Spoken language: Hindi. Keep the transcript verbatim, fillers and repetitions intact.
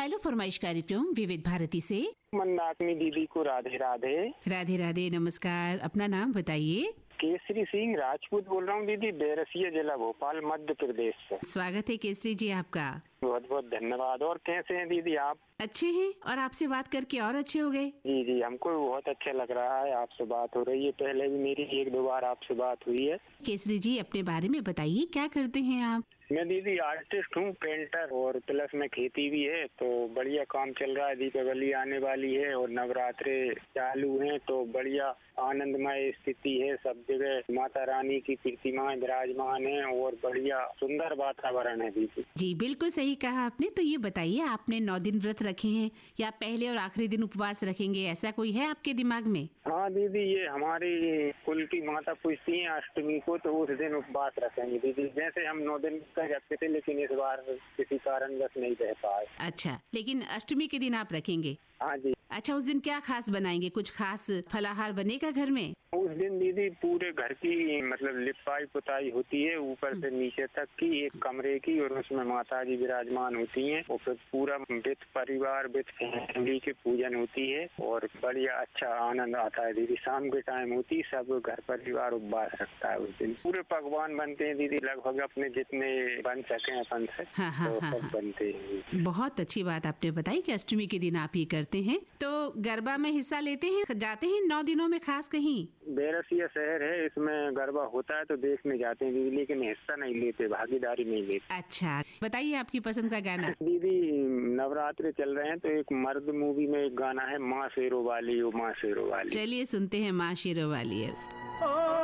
हेलो फरमाइश कार्यक्रम विविध भारती से। मंदाकिनी दीदी को राधे राधे। राधे राधे, नमस्कार। अपना नाम बताइए। केसरी सिंह राजपूत बोल रहा हूँ दीदी, बैरसिया जिला भोपाल मध्य प्रदेश से। स्वागत है केसरी जी आपका। बहुत बहुत धन्यवाद। और कैसे हैं दीदी आप? अच्छे हैं, और आपसे बात करके और अच्छे हो गए। जी जी, हमको भी बहुत अच्छा लग रहा है, आपसे बात हो रही है। पहले भी मेरी एक दो बार आपसे बात हुई है। केसरी जी अपने बारे में बताइए, क्या करते हैं आप? मैं दीदी आर्टिस्ट हूँ, पेंटर, और प्लस में खेती भी है। तो बढ़िया काम चल रहा है। दीपावली आने वाली है और नवरात्रे चालू हैं, तो बढ़िया आनंदमय स्थिति है। सब जगह माता रानी की प्रतिमाएं विराजमान है और बढ़िया सुंदर वातावरण है दीदी। जी बिल्कुल सही कहा आपने। तो ये बताइए, आपने नौ दिन व्रत रखे हैं या पहले और आखिरी दिन उपवास रखेंगे, ऐसा कोई है आपके दिमाग में? हाँ दीदी, ये हमारी कुल की माता पूजती है अष्टमी को, तो उस दिन उपवास रखेंगे दीदी। जैसे हम नौ दिन का रखते थे, लेकिन इस बार किसी कारणवश नहीं रह पाए। अच्छा, लेकिन अष्टमी के दिन आप रखेंगे? हाँ जी। अच्छा, उस दिन क्या खास बनाएंगे? कुछ खास फलाहार बनेगा घर में? उस दिन दीदी पूरे घर की मतलब लिपाई पुताई होती है, ऊपर से नीचे तक की, एक कमरे की, और उसमें माता जी विराजमान होती हैं। और फिर पूरा विद परिवार विद फैमिली की पूजन होती है और बढ़िया अच्छा आनंद आता है दीदी। शाम के टाइम होती, सब घर परिवार उपवास रखता है उस दिन। पूरे पकवान बनते हैं दीदी, लगभग अपने जितने बन सके अपन से। हाँ हाँ तो हाँ, सब हाँ। बनते हैं। बहुत अच्छी बात आपने बताई कि अष्टमी के दिन आप ये करते हैं। तो गरबा में हिस्सा लेते हैं, जाते हैं नौ दिनों में खास कहीं? बैरसिया शहर है, इसमें गरबा होता है तो देखने जाते हैं दीदी, लेकिन हिस्सा नहीं लेते, भागीदारी नहीं लेते। अच्छा, बताइए आपकी पसंद का गाना। दीदी नवरात्रे चल रहे हैं, तो एक मर्द मूवी में एक गाना है, माँ शेरों वाली ओ माँ शेरों वाली। चलिए सुनते हैं माँ शेरों वाली है।